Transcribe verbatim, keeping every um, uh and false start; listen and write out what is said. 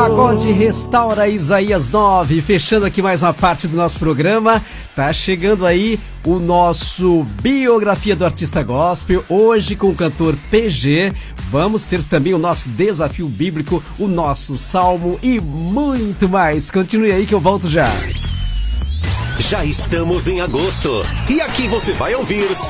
Pagode Restaura Isaías nove, fechando aqui mais uma parte do nosso programa. Tá chegando aí o nosso Biografia do Artista Gospel, hoje com o cantor P G. Vamos ter também o nosso Desafio Bíblico, o nosso Salmo e muito mais. Continue aí que eu volto já. Já estamos em agosto e aqui você vai ouvir